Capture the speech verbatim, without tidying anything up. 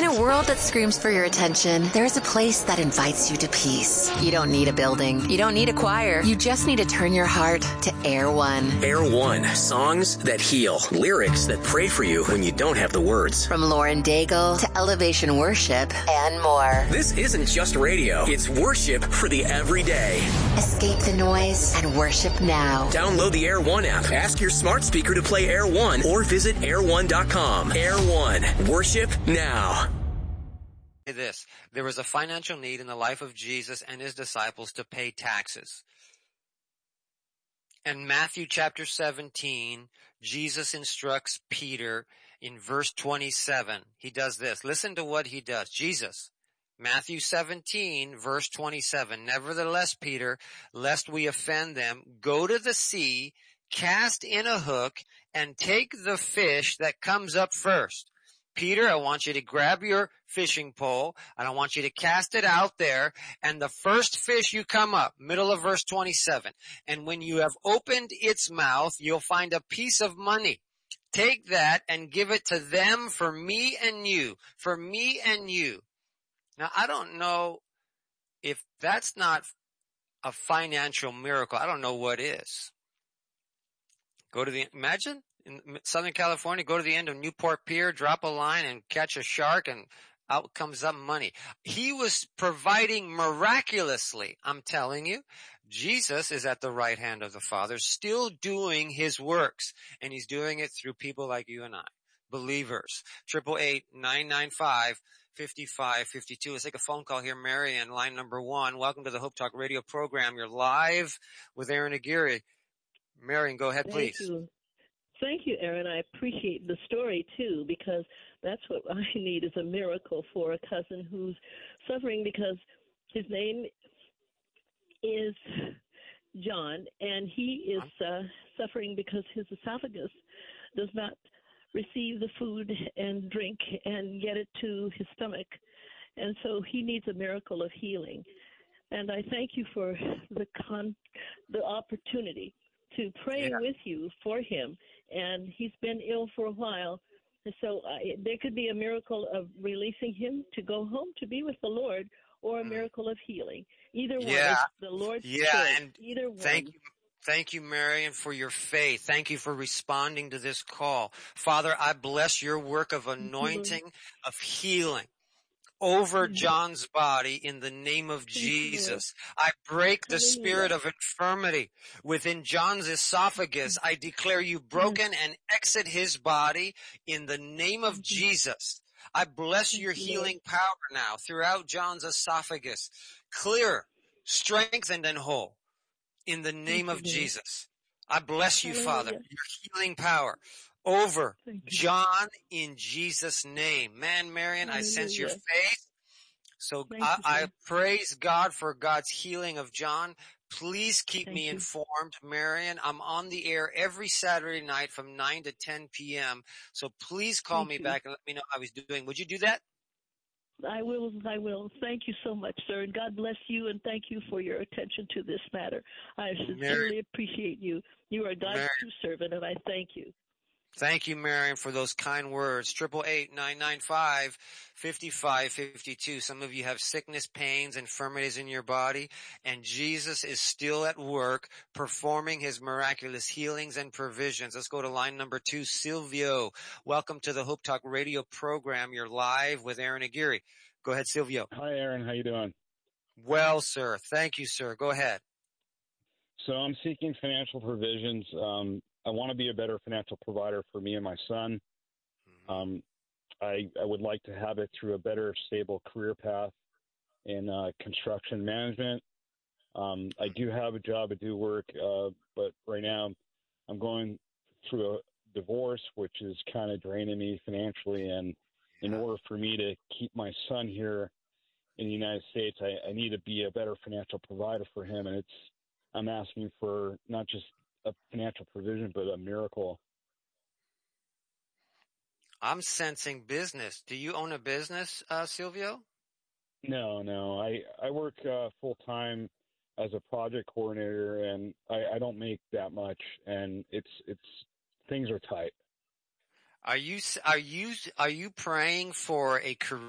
a world that screams for your attention, there's a place that invites you to peace. You don't need a building. You don't need a choir. You just need to turn your heart to Air One. Air One. Songs that heal. Lyrics that pray for you when you don't have the words. From Lauren Daigle to Elevation Worship and more. This isn't just radio. It's worship for the everyday. Escape the noise and worship now. Download the Air One app. Ask your smart speaker to play Air One or visit air one dot com. Air One. Worship now. This. There was a financial need in the life of Jesus and his disciples to pay taxes. In Matthew chapter seventeen, Jesus instructs Peter in verse twenty-seven. He does this. Listen to what he does. Jesus, Matthew seventeen, verse twenty-seven. Nevertheless, Peter, lest we offend them, go to the sea, cast in a hook, and take the fish that comes up first. Peter, I want you to grab your fishing pole, and I want you to cast it out there, and the first fish you come up, middle of verse twenty-seven, and when you have opened its mouth, you'll find a piece of money. Take that and give it to them for me and you, for me and you. Now, I don't know if that's not a financial miracle. I don't know what is. Go to the, imagine in Southern California, go to the end of Newport Pier, drop a line and catch a shark, and out comes up money. He was providing miraculously. I'm telling you, Jesus is at the right hand of the Father, still doing his works, and he's doing it through people like you and I, believers. Triple eight nine nine five fifty-five fifty-two. Let's take a phone call here. Marion, line number one. Welcome to the Hope Talk radio program. You're live with Aaron Aguirre. Marion, go ahead, please. Thank you. Thank you, Aaron. I appreciate the story, too, because that's what I need is a miracle for a cousin who's suffering because his name is John, and he is uh, suffering because his esophagus does not receive the food and drink and get it to his stomach. And so he needs a miracle of healing. And I thank you for the con- the opportunity to pray Yeah. with you for him. And he's been ill for a while. And so uh, there could be a miracle of releasing him to go home to be with the Lord, or a miracle of healing. Either one Yeah. is the Lord's Yeah, choice. and Either one. Thank you. Thank you, Marion, for your faith. Thank you for responding to this call. Father, I bless your work of anointing, of healing over John's body in the name of Jesus. I break the spirit of infirmity within John's esophagus. I declare you broken and exit his body in the name of Jesus. I bless your healing power now throughout John's esophagus. Clear, strengthened, and whole in the name of Jesus. I bless you, Father, your healing power over John in Jesus' name. Man, Marion, I sense your faith. So I, I praise God for God's healing of John. Please keep Thank me you. informed, Marion. I'm on the air every Saturday night from nine to ten p.m. So please call Thank me you. back and let me know how he's doing. Would you do that? I will. I will. Thank you so much, sir. And God bless you, and thank you for your attention to this matter. I sincerely appreciate you. You are God's Mary. true servant, and I thank you. Thank you, Marion, for those kind words. Triple eight nine nine five fifty-five fifty-two. Some of you have sickness, pains, infirmities in your body, and Jesus is still at work performing his miraculous healings and provisions. Let's go to line number two. Silvio, welcome to the Hope Talk radio program. You're live with Aaron Aguirre. Go ahead, Silvio. Hi, Aaron. How you doing? Well, sir. Thank you, sir. Go ahead. So I'm seeking financial provisions. Um, I want to be a better financial provider for me and my son. Um, I, I would like to have it through a better, stable career path in uh, construction management. Um, I do have a job, I do work, uh, but right now I'm going through a divorce, which is kind of draining me financially. And in order for me to keep my son here in the United States, I, I need to be a better financial provider for him. And it's I'm asking for not just a financial provision, but a miracle. I'm sensing business. Do you own a business, uh, Silvio? No, no. I, I work uh, full-time as a project coordinator, and I, I don't make that much, and it's it's things are tight. Are you are you are you praying for a career